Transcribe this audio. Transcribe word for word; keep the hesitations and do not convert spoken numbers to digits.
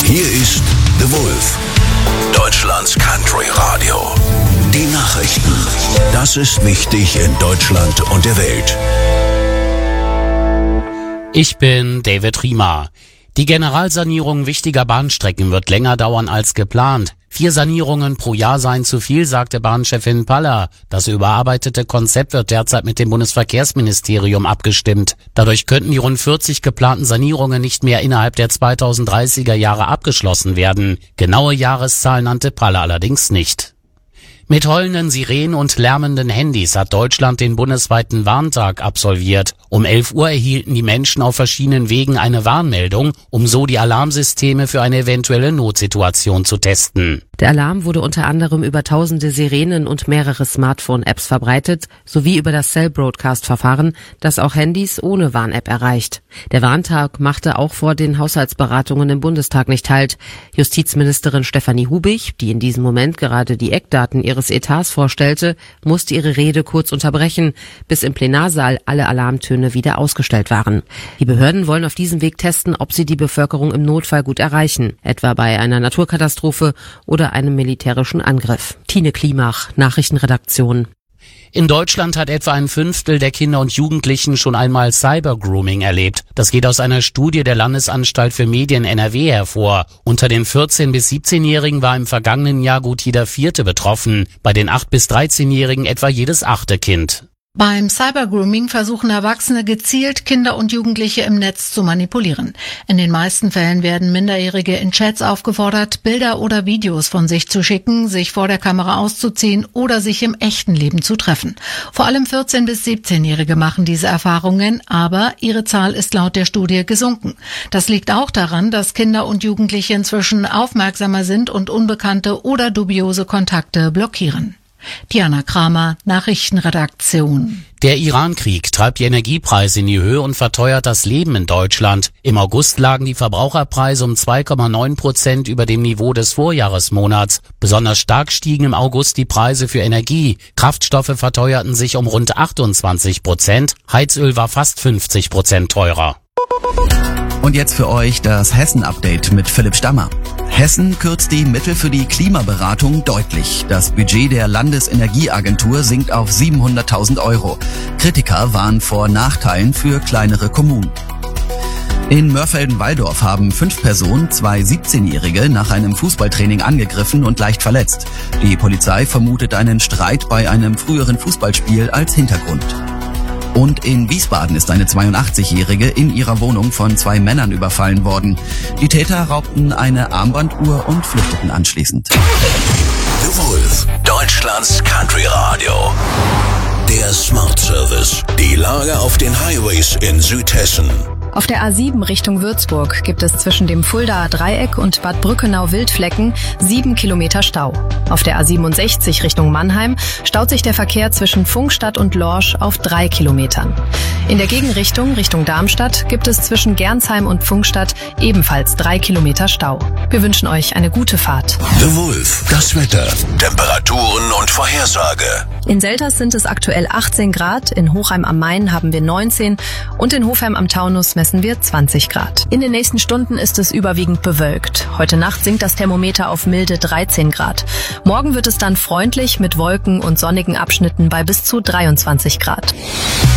Hier ist The Wolf, Deutschlands Country Radio. Die Nachrichten. Das ist wichtig in Deutschland und der Welt. Ich bin David Riemer. Die Generalsanierung wichtiger Bahnstrecken wird länger dauern als geplant. Vier Sanierungen pro Jahr seien zu viel, sagte Bahnchefin Paller. Das überarbeitete Konzept wird derzeit mit dem Bundesverkehrsministerium abgestimmt. Dadurch könnten die rund vierzig geplanten Sanierungen nicht mehr innerhalb der zweitausenddreißiger Jahre abgeschlossen werden. Genaue Jahreszahlen nannte Paller allerdings nicht. Mit heulenden Sirenen und lärmenden Handys hat Deutschland den bundesweiten Warntag absolviert. Um elf Uhr erhielten die Menschen auf verschiedenen Wegen eine Warnmeldung, um so die Alarmsysteme für eine eventuelle Notsituation zu testen. Der Alarm wurde unter anderem über tausende Sirenen und mehrere Smartphone-Apps verbreitet, sowie über das Cell-Broadcast-Verfahren, das auch Handys ohne Warn-App erreicht. Der Warntag machte auch vor den Haushaltsberatungen im Bundestag nicht Halt. Justizministerin Stefanie Hubig, die in diesem Moment gerade die Eckdaten ihres Etats vorstellte, musste ihre Rede kurz unterbrechen, bis im Plenarsaal alle Alarmtöne wieder ausgestellt waren. Die Behörden wollen auf diesem Weg testen, ob sie die Bevölkerung im Notfall gut erreichen, etwa bei einer Naturkatastrophe oder einem militärischen Angriff. Tine Klimach, Nachrichtenredaktion. In Deutschland hat etwa ein Fünftel der Kinder und Jugendlichen schon einmal Cybergrooming erlebt. Das geht aus einer Studie der Landesanstalt für Medien N R W hervor. Unter den vierzehn- bis siebzehnjährigen war im vergangenen Jahr gut jeder Vierte betroffen, bei den acht- bis dreizehnjährigen etwa jedes achte Kind. Beim Cybergrooming versuchen Erwachsene gezielt Kinder und Jugendliche im Netz zu manipulieren. In den meisten Fällen werden Minderjährige in Chats aufgefordert, Bilder oder Videos von sich zu schicken, sich vor der Kamera auszuziehen oder sich im echten Leben zu treffen. Vor allem vierzehn- bis siebzehnjährige machen diese Erfahrungen, aber ihre Zahl ist laut der Studie gesunken. Das liegt auch daran, dass Kinder und Jugendliche inzwischen aufmerksamer sind und unbekannte oder dubiose Kontakte blockieren. Diana Kramer, Nachrichtenredaktion. Der Iran-Krieg treibt die Energiepreise in die Höhe und verteuert das Leben in Deutschland. Im August lagen die Verbraucherpreise um zwei Komma neun Prozent über dem Niveau des Vorjahresmonats. Besonders stark stiegen im August die Preise für Energie. Kraftstoffe verteuerten sich um rund achtundzwanzig Prozent. Heizöl war fast fünfzig Prozent teurer. Und jetzt für euch das Hessen-Update mit Philipp Stammer. Hessen kürzt die Mittel für die Klimaberatung deutlich. Das Budget der Landesenergieagentur sinkt auf siebenhunderttausend Euro. Kritiker warnen vor Nachteilen für kleinere Kommunen. In Mörfelden-Walldorf haben fünf Personen zwei siebzehnjährige nach einem Fußballtraining angegriffen und leicht verletzt. Die Polizei vermutet einen Streit bei einem früheren Fußballspiel als Hintergrund. Und in Wiesbaden ist eine zweiundachtzig-Jährige in ihrer Wohnung von zwei Männern überfallen worden. Die Täter raubten eine Armbanduhr und flüchteten anschließend. The Wolf, Deutschlands Country Radio. Der Smart Service. Die Lage auf den Highways in Südhessen. Auf der A sieben Richtung Würzburg gibt es zwischen dem Fuldaer Dreieck und Bad Brückenau-Wildflecken sieben Kilometer Stau. Auf der A siebenundsechzig Richtung Mannheim staut sich der Verkehr zwischen Pfungstadt und Lorsch auf drei Kilometern. In der Gegenrichtung, Richtung Darmstadt, gibt es zwischen Gernsheim und Pfungstadt ebenfalls drei Kilometer Stau. Wir wünschen euch eine gute Fahrt. The Wolf, das Wetter, Temperaturen und Vorhersage. In Selters sind es aktuell achtzehn Grad, in Hochheim am Main haben wir neunzehn und in Hofheim am Taunus messen wir zwanzig Grad. In den nächsten Stunden ist es überwiegend bewölkt. Heute Nacht sinkt das Thermometer auf milde dreizehn Grad. Morgen wird es dann freundlich mit Wolken und sonnigen Abschnitten bei bis zu dreiundzwanzig Grad.